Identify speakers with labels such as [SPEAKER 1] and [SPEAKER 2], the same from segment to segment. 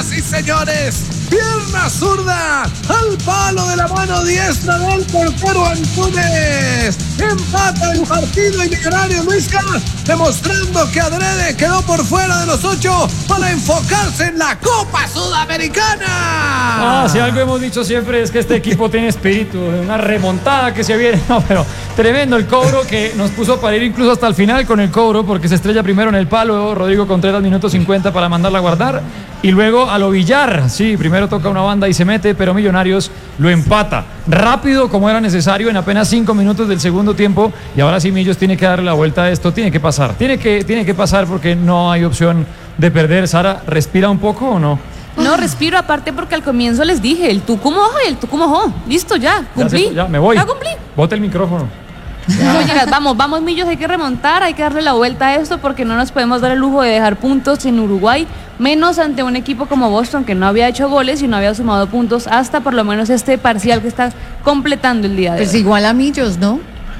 [SPEAKER 1] Sí, señores, pierna zurda al palo de la mano diestra del portero Antunes. Empata el partido y Millonarios, Luisca, demostrando que adrede quedó por fuera de los 8 para enfocarse en la Copa Sudamericana.
[SPEAKER 2] Si algo hemos dicho siempre es que este equipo tiene espíritu, una remontada que se viene. No, pero tremendo el cobro que nos puso para ir incluso hasta el final con el cobro, porque se estrella primero en el palo Rodrigo Contreras, minuto 50 para mandarla a guardar, y luego a lo Villar, sí, primero toca una banda y se mete, pero Millonarios lo empata rápido como era necesario en apenas 5 minutos del segundo tiempo, y ahora sí Millos tiene que darle la vuelta a esto, tiene que pasar porque no hay opción de perder. Sara, ¿respira un poco o no?
[SPEAKER 3] No, respiro, aparte porque al comienzo les dije, el tú como ojo y el tú como ojo. Listo, ya, cumplí.
[SPEAKER 2] Ya me voy.
[SPEAKER 3] Ya cumplí.
[SPEAKER 2] Bote el micrófono.
[SPEAKER 3] No llegas, vamos Millos, hay que remontar, hay que darle la vuelta a esto porque no nos podemos dar el lujo de dejar puntos en Uruguay, menos ante un equipo como Boston que no había hecho goles y no había sumado puntos hasta por lo menos este parcial que está completando el día de hoy.
[SPEAKER 4] Pues igual a Millos, ¿no?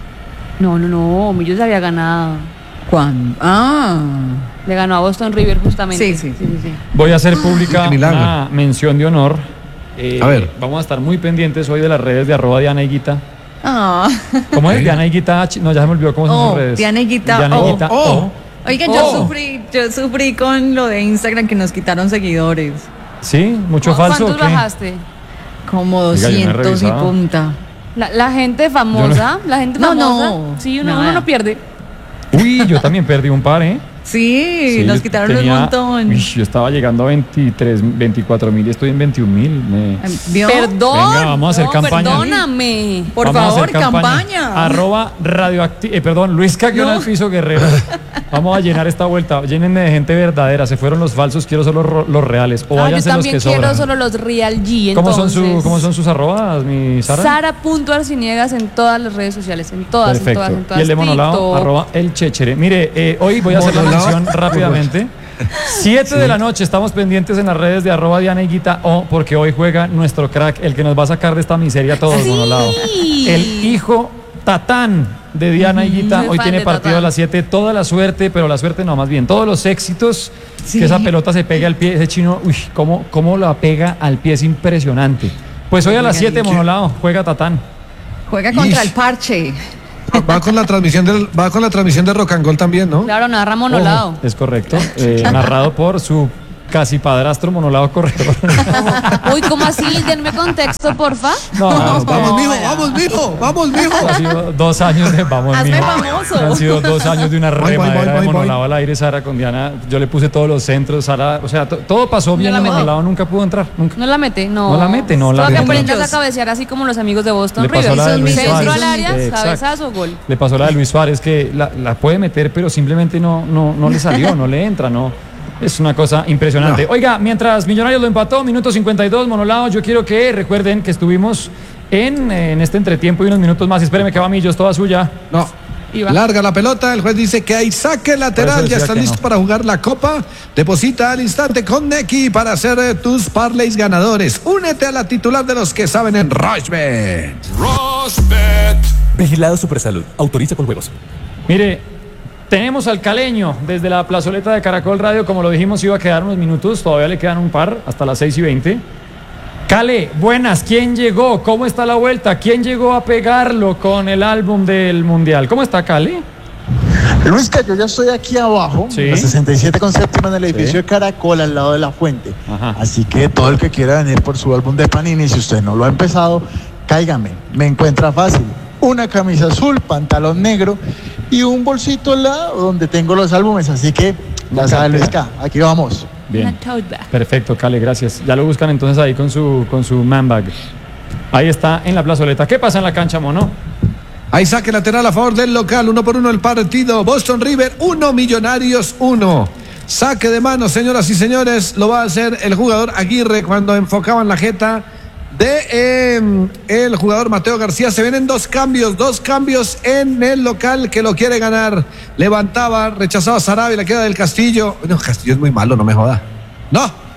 [SPEAKER 3] No, Millos había ganado.
[SPEAKER 4] ¿Cuándo?
[SPEAKER 3] Le ganó a Boston River justamente.
[SPEAKER 4] Sí.
[SPEAKER 2] Voy a hacer pública una mención de honor.
[SPEAKER 1] A ver.
[SPEAKER 2] Vamos a estar muy pendientes hoy de las redes de @DianaHiguita. ¿Cómo es? Diana Higuita. No, ya se me olvidó cómo son sus redes.
[SPEAKER 4] Diana Higuita. Oigan, yo sufrí con lo de Instagram que nos quitaron seguidores.
[SPEAKER 2] ¿Sí? ¿Mucho falso?
[SPEAKER 3] ¿Cuántos bajaste?
[SPEAKER 4] Como 200 y punta.
[SPEAKER 3] La gente famosa,
[SPEAKER 4] No.
[SPEAKER 3] Sí, uno no pierde.
[SPEAKER 2] Uy, yo también perdí un par, ¿eh?
[SPEAKER 4] Sí, nos quitaron un montón.
[SPEAKER 2] Yo estaba llegando a 24.000 y estoy en 21.000.
[SPEAKER 4] ¿Vio?
[SPEAKER 3] Perdón.
[SPEAKER 2] Venga, vamos a hacer campaña.
[SPEAKER 3] Perdóname.
[SPEAKER 4] Por favor, campaña.
[SPEAKER 2] Luisca guión al piso Guerrero. Vamos a llenar esta vuelta. Llénenme de gente verdadera. Se fueron los falsos, quiero solo los reales. O váyanse
[SPEAKER 3] yo
[SPEAKER 2] los que
[SPEAKER 3] también
[SPEAKER 2] sobran.
[SPEAKER 3] quiero solo los real G.
[SPEAKER 2] ¿Cómo son sus arrobas, mi Sara?
[SPEAKER 3] Sara.arciniegas en todas las redes sociales. En todas.
[SPEAKER 2] Perfecto. Y el de Monolao, @elchechere. Mire, hoy voy a hacer la mención rápidamente. 7 de la noche, estamos pendientes en las redes de @DianaHiguita porque hoy juega nuestro crack, el que nos va a sacar de esta miseria a todos, Monolao. El hijo Tatán de Diana Higuita. Hoy tiene partido a las 7. Toda la suerte, pero la suerte no, más bien todos los éxitos. Que esa pelota se pegue al pie. Ese chino, cómo la pega al pie, es impresionante. Pues hoy a las 7, Monolao, juega Tatán.
[SPEAKER 4] Juega contra el Parche.
[SPEAKER 1] Va con la transmisión de Rock and Roll también, ¿no?
[SPEAKER 3] Claro, narra Monolao.
[SPEAKER 2] Es correcto. Narrado por su casi padrastro Monolao Corredor.
[SPEAKER 3] Uy, ¿cómo así? Denme contexto, porfa.
[SPEAKER 1] Vamos, mijo.
[SPEAKER 2] Ha sido 2 años de
[SPEAKER 4] Hazme famoso.
[SPEAKER 2] Han sido 2 años de una remadera de Monolao al aire, Sara, con Diana. Yo le puse todos los centros, Sara. O sea, todo pasó bien. Monolao nunca pudo entrar. Nunca.
[SPEAKER 3] No la mete.
[SPEAKER 2] Todavía
[SPEAKER 3] aprendas a cabecear así como los amigos de Boston
[SPEAKER 2] River.
[SPEAKER 3] Centro
[SPEAKER 2] Suárez.
[SPEAKER 3] al área, cabezazo, gol.
[SPEAKER 2] Le pasó la de Luis Suárez, que la puede meter, pero simplemente no le salió, no le entra, no. Es una cosa impresionante. Oiga, mientras Millonarios lo empató, minuto 52, Monolao, yo quiero que recuerden que estuvimos en este entretiempo y unos minutos más. Espéreme que va Millos, toda suya.
[SPEAKER 1] No. Larga la pelota, el juez dice que hay saque lateral, ya está listo para jugar la Copa. Deposita al instante con Neki para hacer tus parlays ganadores. Únete a la titular de los que saben en Rochebet.
[SPEAKER 5] Vigilado Supersalud, autoriza con juegos.
[SPEAKER 2] Mire, tenemos al caleño desde la plazoleta de Caracol Radio. Como lo dijimos, iba a quedar unos minutos, todavía le quedan un par hasta las 6:20. Cale, buenas, ¿quién llegó? ¿Cómo está la vuelta? ¿Quién llegó a pegarlo con el álbum del Mundial? ¿Cómo está, Cale?
[SPEAKER 6] Luisca, yo ya estoy aquí abajo, la 67 con séptima en el edificio de Caracol, al lado de la fuente. Así que todo el que quiera venir por su álbum de Panini, si usted no lo ha empezado, cáigame, me encuentra fácil. Una camisa azul, pantalón negro y un bolsito al lado donde tengo los álbumes, así que ya sabe, Luisca, aquí vamos.
[SPEAKER 2] Bien, perfecto, Cale, gracias. Ya lo buscan entonces ahí con su man bag. Ahí está en la plazoleta. ¿Qué pasa en la cancha, Mono?
[SPEAKER 1] Hay saque lateral a favor del local, 1-1 el partido. Boston River 1, Millonarios 1. Saque de mano, señoras y señores, lo va a hacer el jugador Aguirre cuando enfocaban la jeta de el jugador Mateo García. Se vienen dos cambios en el local que lo quiere ganar. Levantaba, rechazaba Sarabia, le queda del Castillo. No, Castillo es muy malo, no me joda. No.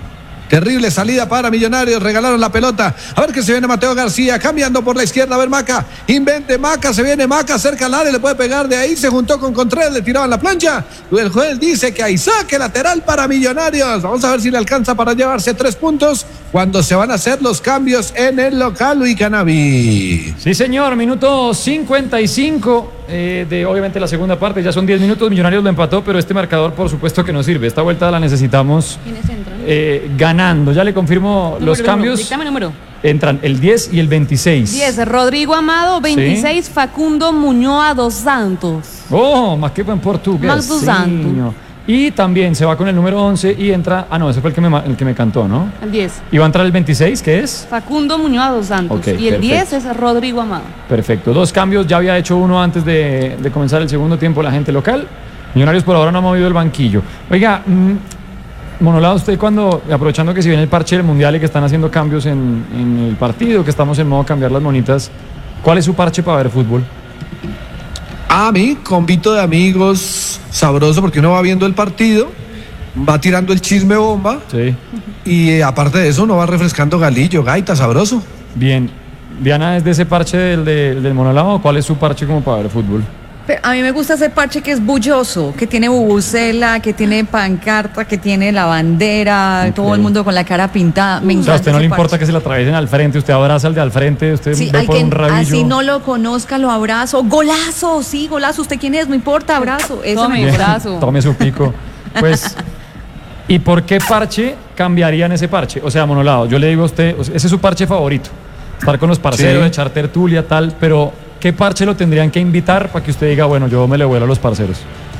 [SPEAKER 1] Terrible salida para Millonarios, regalaron la pelota. A ver que se viene Mateo García, cambiando por la izquierda. A ver Maca, invente Maca, se viene Maca, cerca al área, le puede pegar de ahí. Se juntó con Contreras, le tiraban la plancha. El juez dice que hay saque lateral para Millonarios. Vamos a ver si le alcanza para llevarse 3 puntos cuando se van a hacer los cambios en el local, Luis Canavi.
[SPEAKER 2] Sí, señor, minuto 55 de obviamente la segunda parte. Ya son 10 minutos, Millonarios lo empató, pero este marcador por supuesto que no sirve. Esta vuelta la necesitamos ganando. Ya le confirmo los cambios.
[SPEAKER 3] Dictame número.
[SPEAKER 2] Entran el 10 y el 26.
[SPEAKER 3] 10, Rodrigo Amado, 26, ¿sí? Facundo Muñoz dos Santos.
[SPEAKER 2] Oh, más que en portugués.
[SPEAKER 3] Más dos Santos.
[SPEAKER 2] Y también se va con el número 11 y entra... Ah, no, ese fue el que me cantó, ¿no?
[SPEAKER 3] El 10.
[SPEAKER 2] Y va a entrar el 26, ¿qué es?
[SPEAKER 3] Facundo Muñoz dos Santos.
[SPEAKER 2] Okay,
[SPEAKER 3] y el
[SPEAKER 2] perfecto.
[SPEAKER 3] 10 es Rodrigo Amado.
[SPEAKER 2] Perfecto. 2 cambios. Ya había hecho uno antes de comenzar el segundo tiempo la gente local. Millonarios por ahora no ha movido el banquillo. Oiga, Monolado, usted cuando, aprovechando que si viene el parche del Mundial y que están haciendo cambios en el partido, que estamos en modo cambiar las monitas, ¿cuál es su parche para ver fútbol?
[SPEAKER 1] A mí, convito de amigos, sabroso, porque uno va viendo el partido, va tirando el chisme bomba.
[SPEAKER 2] Sí.
[SPEAKER 1] Y aparte de eso, uno va refrescando galillo, gaita, sabroso.
[SPEAKER 2] Bien. Diana, ¿es de ese parche del Monolado o cuál es su parche como para ver fútbol?
[SPEAKER 4] Pero a mí me gusta ese parche que es bulloso, que tiene bubucela, que tiene pancarta, que tiene la bandera, okay. Todo el mundo con la cara pintada. Me encanta.
[SPEAKER 2] O sea, a usted no le importa que se la atraviesen al frente, usted abraza al de al frente, usted
[SPEAKER 4] sí,
[SPEAKER 2] ve por un rabillo.
[SPEAKER 4] Así no lo conozca, lo abrazo. Golazo, sí, golazo. ¿Usted quién es? No importa, abrazo. Eso me
[SPEAKER 3] abrazo.
[SPEAKER 2] Tome su pico. Pues, ¿y por qué parche cambiarían ese parche? O sea, Monolado, yo le digo a usted, ese es su parche favorito. Estar con los parceros, sí. Echar tertulia, tal, pero ¿qué parche lo tendrían que invitar para que usted diga, bueno, yo me le vuelo a los parceros?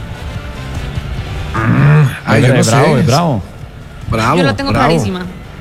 [SPEAKER 1] Yo no sé.
[SPEAKER 2] Bravo.
[SPEAKER 3] Yo lo tengo clarísima.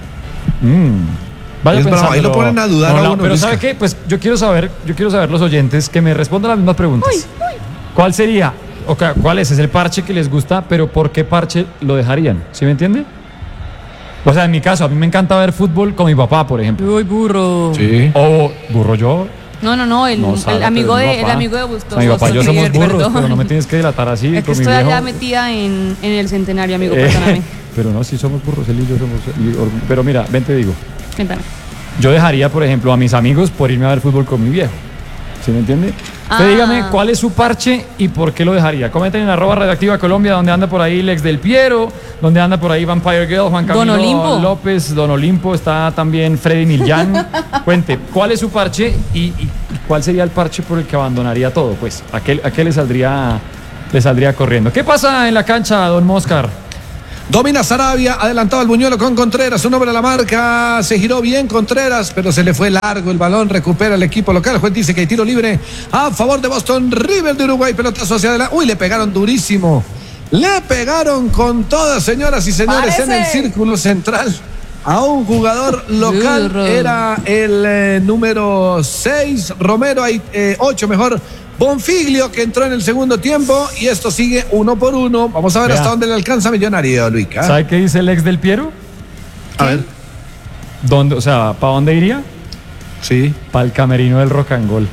[SPEAKER 2] Vaya
[SPEAKER 1] es bravo, ahí lo ponen a dudar a uno.
[SPEAKER 2] Pero ¿sabe qué? Pues yo quiero saber los oyentes que me respondan las mismas preguntas. ¿Cuál sería? ¿Cuál es el parche que les gusta, pero por qué parche lo dejarían? ¿Sí me entiende? O sea, en mi caso, a mí me encanta ver fútbol con mi papá, por ejemplo.
[SPEAKER 3] Uy, burro.
[SPEAKER 2] Sí. O burro yo.
[SPEAKER 3] No, el amigo de Bustos.
[SPEAKER 2] Mi papá y yo somos burros, pero no me tienes que delatar así.
[SPEAKER 3] Es que estoy allá metida en el centenario, amigo, perdóname.
[SPEAKER 2] Pero no, sí somos burros, él y yo somos... Pero mira, ven te digo.
[SPEAKER 3] Cuéntame.
[SPEAKER 2] Yo dejaría, por ejemplo, a mis amigos por irme a ver fútbol con mi viejo. ¿Sí me entiende? Usted dígame cuál es su parche y por qué lo dejaría. Comenten en @Radioactiva Colombia, donde anda por ahí Lex del Piero, donde anda por ahí Vampire Girl, Juan Camilo López, Don Olimpo, está también Freddy Millán. Cuente, ¿cuál es su parche y cuál sería el parche por el que abandonaría todo? Pues, ¿a qué le saldría corriendo? ¿Qué pasa en la cancha, don Moscar?
[SPEAKER 1] Domina Sarabia, adelantado al Buñuelo con Contreras, un hombre a la marca, se giró bien Contreras, pero se le fue largo el balón, recupera el equipo local. El juez dice que hay tiro libre a favor de Boston River de Uruguay, pelotazo hacia adelante. Uy, le pegaron durísimo, le pegaron con todas, señoras y señores. Parece. En el círculo central a un jugador local, era el número 6, Romero, 8 mejor, Bonfiglio, que entró en el segundo tiempo, y esto sigue 1-1. Vamos a ver hasta dónde le alcanza Millonario, Luica.
[SPEAKER 2] ¿Sabe qué dice el ex del Piero?
[SPEAKER 1] A ver.
[SPEAKER 2] ¿Dónde, o sea, para dónde iría?
[SPEAKER 1] Sí.
[SPEAKER 2] Para el camerino del Rock and Roll.